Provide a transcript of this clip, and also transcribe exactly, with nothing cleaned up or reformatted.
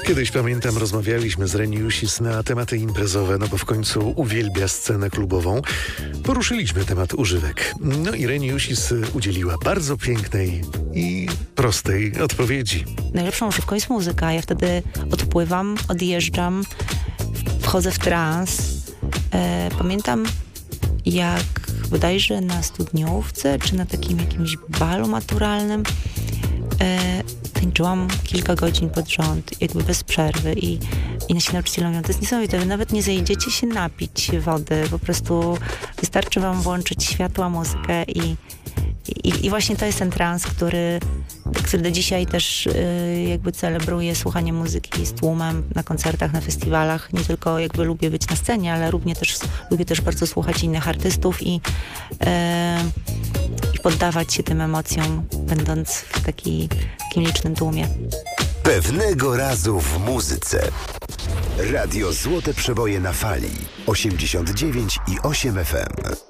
Kiedyś, pamiętam, rozmawialiśmy z Reni Jusis na tematy imprezowe, no bo w końcu uwielbia scenę klubową. Poruszyliśmy temat używek. No i Reni Jusis udzieliła bardzo pięknej i prostej odpowiedzi. Najlepszą używką jest muzyka. Ja wtedy odpływam, odjeżdżam, wchodzę w trans. E, pamiętam, jak bodajże na studniówce, czy na takim jakimś balu maturalnym e, tańczyłam kilka godzin pod rząd, jakby bez przerwy i, i nasi nauczyciele mówią, to jest niesamowite, wy nawet nie zajdziecie się napić wody, po prostu wystarczy wam włączyć światła, muzykę i, i, i właśnie to jest ten trans, który, który do dzisiaj też y, jakby celebruje słuchanie muzyki z tłumem na koncertach, na festiwalach. Nie tylko jakby lubię być na scenie, ale również też, lubię też bardzo słuchać innych artystów i, y, i poddawać się tym emocjom, będąc w taki, takim licznym tłumie. Pewnego razu w muzyce. Radio Złote Przeboje na Fali osiemdziesiąt dziewięć i osiem F M.